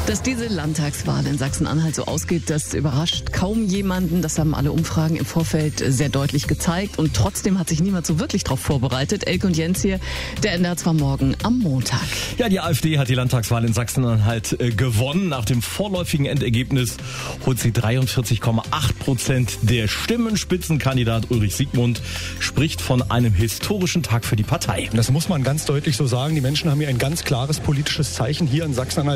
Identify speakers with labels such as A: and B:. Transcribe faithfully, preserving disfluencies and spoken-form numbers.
A: Dass diese Landtagswahl in Sachsen-Anhalt so ausgeht, das überrascht kaum jemanden. Das haben alle Umfragen im Vorfeld sehr deutlich gezeigt. Und trotzdem hat sich niemand so wirklich darauf vorbereitet. Elke und Jens hier, der ändert zwar morgen am Montag.
B: Ja, die AfD hat die Landtagswahl in Sachsen-Anhalt äh, gewonnen. Nach dem vorläufigen Endergebnis holt sie dreiundvierzig Komma acht Prozent der Stimmen. Spitzenkandidat Ulrich Siegmund spricht von einem historischen Tag für die Partei.
C: Das muss man ganz deutlich so sagen. Die Menschen haben hier ein ganz klares politisches Zeichen hier in Sachsen-Anhalt